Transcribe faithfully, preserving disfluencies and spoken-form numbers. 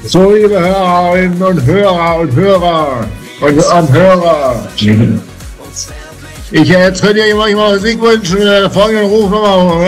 So, liebe Hörerinnen und Hörer und Hörer und, und Hörer. Ich äh, jetzt könnt ihr euch mal Musik wünschen mit der folgenden Rufnummer.